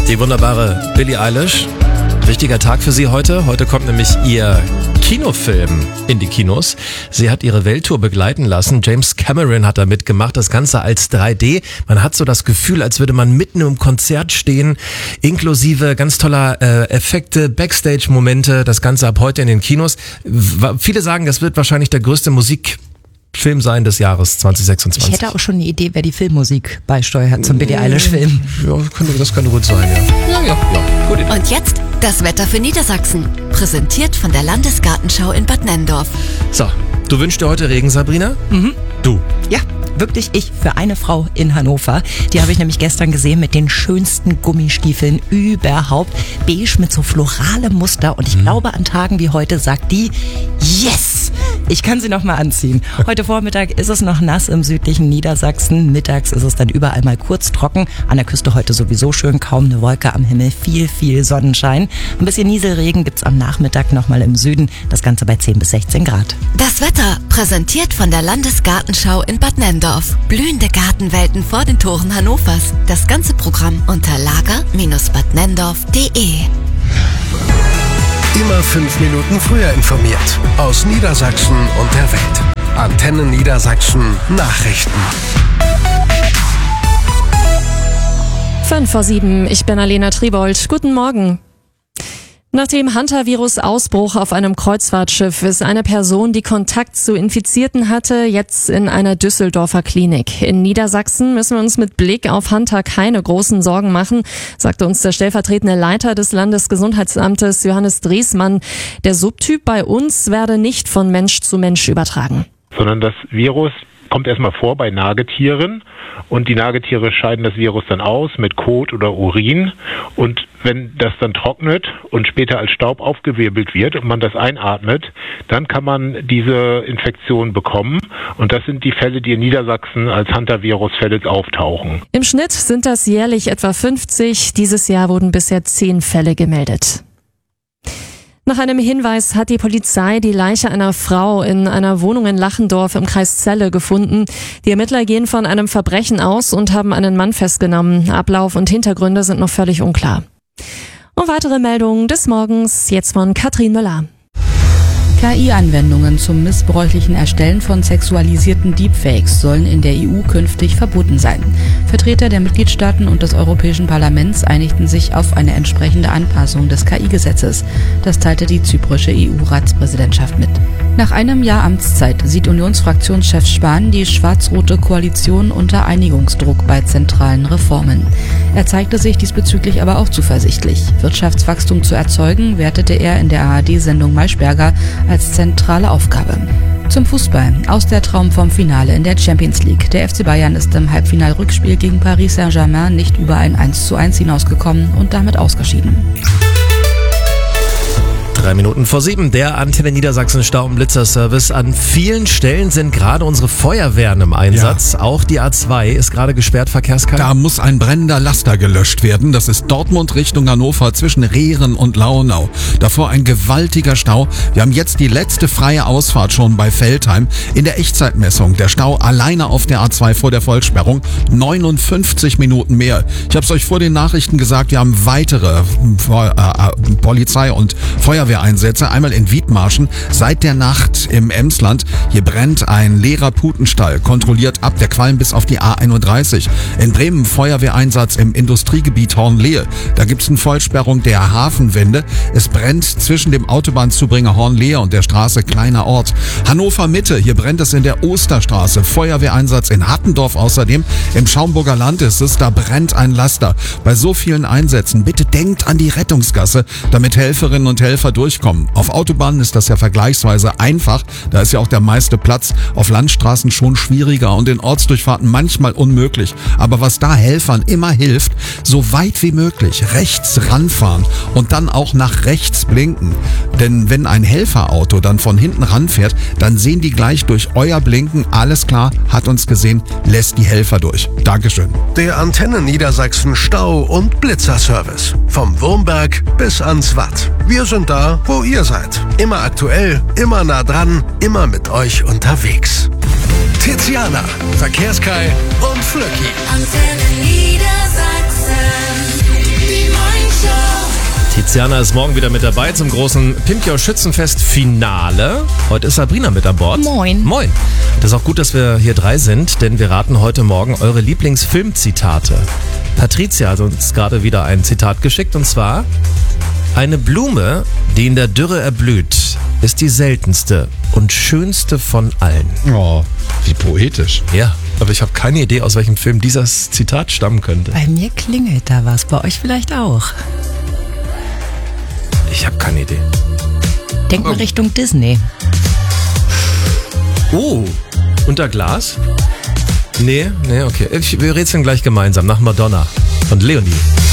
Die wunderbare Billie Eilish. Wichtiger Tag für sie heute. Heute kommt nämlich ihr Kinofilm in die Kinos. Sie hat ihre Welttour begleiten lassen. James Cameron hat da mitgemacht. Das Ganze als 3D. Man hat so das Gefühl, als würde man mitten im Konzert stehen. Inklusive ganz toller Effekte, Backstage-Momente. Das Ganze ab heute in den Kinos. Viele sagen, das wird wahrscheinlich der größte Musikfilm sein des Jahres 2026. Ich hätte auch schon eine Idee, wer die Filmmusik beisteuert zum Billie Eilish-Film. Ja, das könnte gut sein, ja. Ja. Gute Idee. Und jetzt das Wetter für Niedersachsen. Präsentiert von der Landesgartenschau in Bad Nenndorf. So, du wünschst dir heute Regen, Sabrina? Mhm. Du? Ja, wirklich ich für eine Frau in Hannover. Die habe ich nämlich gestern gesehen mit den schönsten Gummistiefeln überhaupt. Beige mit so floralem Muster. Und ich glaube, an Tagen wie heute sagt die, yes! Ich kann sie noch mal anziehen. Heute Vormittag ist es noch nass im südlichen Niedersachsen. Mittags ist es dann überall mal kurz trocken. An der Küste heute sowieso schön, kaum eine Wolke am Himmel, viel Sonnenschein. Ein bisschen Nieselregen gibt's am Nachmittag noch mal im Süden. Das Ganze bei 10 bis 16 Grad. Das Wetter präsentiert von der Landesgartenschau in Bad Nenndorf. Blühende Gartenwelten vor den Toren Hannovers. Das ganze Programm unter lager-badnenndorf.de. Immer 5 Minuten früher informiert. Aus Niedersachsen und der Welt. Antenne Niedersachsen Nachrichten. 5:07, ich bin Alena Tribold. Guten Morgen. Nach dem Hantavirus-Ausbruch auf einem Kreuzfahrtschiff ist eine Person, die Kontakt zu Infizierten hatte, jetzt in einer Düsseldorfer Klinik. In Niedersachsen müssen wir uns mit Blick auf Hanta keine großen Sorgen machen, sagte uns der stellvertretende Leiter des Landesgesundheitsamtes Johannes Driesmann. Der Subtyp bei uns werde nicht von Mensch zu Mensch übertragen. Sondern das Virus kommt erstmal vor bei Nagetieren und die Nagetiere scheiden das Virus dann aus mit Kot oder Urin und wenn das dann trocknet und später als Staub aufgewirbelt wird und man das einatmet, dann kann man diese Infektion bekommen und das sind die Fälle, die in Niedersachsen als Hantavirus-Fälle auftauchen. Im Schnitt sind das jährlich etwa 50. Dieses Jahr wurden bisher 10 Fälle gemeldet. Nach einem Hinweis hat die Polizei die Leiche einer Frau in einer Wohnung in Lachendorf im Kreis Celle gefunden. Die Ermittler gehen von einem Verbrechen aus und haben einen Mann festgenommen. Ablauf und Hintergründe sind noch völlig unklar. Und weitere Meldungen des Morgens, jetzt von Katrin Müller. KI-Anwendungen zum missbräuchlichen Erstellen von sexualisierten Deepfakes sollen in der EU künftig verboten sein. Vertreter der Mitgliedstaaten und des Europäischen Parlaments einigten sich auf eine entsprechende Anpassung des KI-Gesetzes. Das teilte die zyprische EU-Ratspräsidentschaft mit. Nach einem Jahr Amtszeit sieht Unionsfraktionschef Spahn die schwarz-rote Koalition unter Einigungsdruck bei zentralen Reformen. Er zeigte sich diesbezüglich aber auch zuversichtlich. Wirtschaftswachstum zu erzeugen, wertete er in der ARD-Sendung Maischberger als zentrale Aufgabe. Zum Fußball. Aus der Traum vom Finale in der Champions League. Der FC Bayern ist im Halbfinalrückspiel gegen Paris Saint-Germain nicht über ein 1:1 hinausgekommen und damit ausgeschieden. 7:03, der Antenne Niedersachsen Stau- und Blitzerservice. An vielen Stellen sind gerade unsere Feuerwehren im Einsatz. Ja. Auch die A2 ist gerade gesperrt, Verkehrskarte. Da muss ein brennender Laster gelöscht werden. Das ist Dortmund Richtung Hannover zwischen Rehren und Launau. Davor ein gewaltiger Stau. Wir haben jetzt die letzte freie Ausfahrt schon bei Veltheim. In der Echtzeitmessung der Stau alleine auf der A2 vor der Vollsperrung 59 Minuten mehr. Ich habe es euch vor den Nachrichten gesagt, wir haben weitere Polizei- und Feuerwehreinsätze. Einmal in Wiedmarschen seit der Nacht im Emsland. Hier brennt ein leerer Putenstall, kontrolliert ab der Qualm bis auf die A31. In Bremen Feuerwehreinsatz im Industriegebiet Hornlehe. Da gibt's eine Vollsperrung der Hafenwände. Es brennt zwischen dem Autobahnzubringer Hornlehe und der Straße Kleiner Ort. Hannover Mitte, hier brennt es in der Osterstraße. Feuerwehreinsatz in Hattendorf außerdem. Im Schaumburger Land ist es, da brennt ein Laster. Bei so vielen Einsätzen, bitte denkt an die Rettungsgasse, damit Helferinnen und Helfer durchkommen. Auf Autobahnen ist das ja vergleichsweise einfach, da ist ja auch der meiste Platz. Auf Landstraßen schon schwieriger und in Ortsdurchfahrten manchmal unmöglich. Aber was da Helfern immer hilft, so weit wie möglich rechts ranfahren und dann auch nach rechts blinken. Denn wenn ein Helferauto dann von hinten ranfährt, dann sehen die gleich durch euer Blinken, alles klar, hat uns gesehen, lässt die Helfer durch. Dankeschön. Der Antenne Niedersachsen Stau- und Blitzerservice. Vom Wurmberg bis ans Watt. Wir sind da, wo ihr seid. Immer aktuell, immer nah dran, immer mit euch unterwegs. Tiziana, Verkehrskai und Flöcki. Antenne Niedersachsen. Die Tiziana ist morgen wieder mit dabei zum großen Pimp Your Schützenfest Finale. Heute ist Sabrina mit an Bord. Moin. Moin. Das ist auch gut, dass wir hier 3 sind, denn wir raten heute Morgen eure Lieblingsfilmzitate. Patricia hat uns gerade wieder ein Zitat geschickt und zwar: Eine Blume, die in der Dürre erblüht, ist die seltenste und schönste von allen. Oh, wie poetisch. Ja, aber ich habe keine Idee, aus welchem Film dieses Zitat stammen könnte. Bei mir klingelt da was, bei euch vielleicht auch. Ich habe keine Idee. Denk mal Richtung Disney. Oh, unter Glas? Nee, okay. Wir rätseln gleich gemeinsam nach Madonna und Leonie.